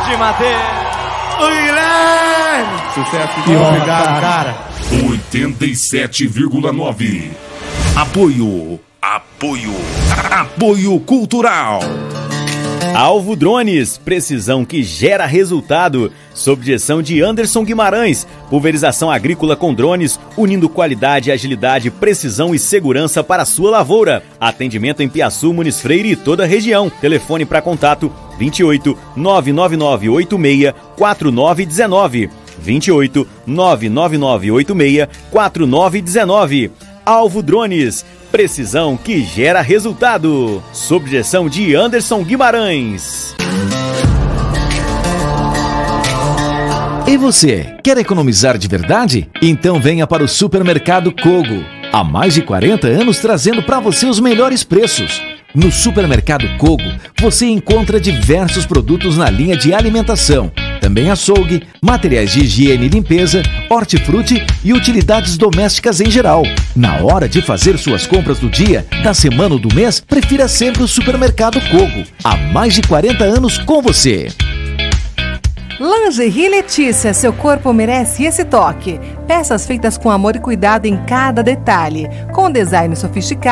de madeira. Oi, Guilherme! Sucesso de obrigado, cara. 87,9. Apoio cultural. Alvo Drones, precisão que gera resultado. Sob direção de Anderson Guimarães, pulverização agrícola com drones, unindo qualidade, agilidade, precisão e segurança para a sua lavoura. Atendimento em Piaçu, Muniz Freire e toda a região. Telefone para contato 28 999 86 4919. 28 999 86 4919. Alvo Drones, precisão que gera resultado. Sob direção de Anderson Guimarães. E você, quer economizar de verdade? Então venha para o Supermercado Cogo. Há mais de 40 anos trazendo para você os melhores preços. No Supermercado Cogo, você encontra diversos produtos na linha de alimentação. Também açougue, materiais de higiene e limpeza, hortifruti e utilidades domésticas em geral. Na hora de fazer suas compras do dia, da semana ou do mês, prefira sempre o Supermercado Cogo. Há mais de 40 anos com você. Lingerie Letícia, seu corpo merece esse toque. Peças feitas com amor e cuidado em cada detalhe, com design sofisticado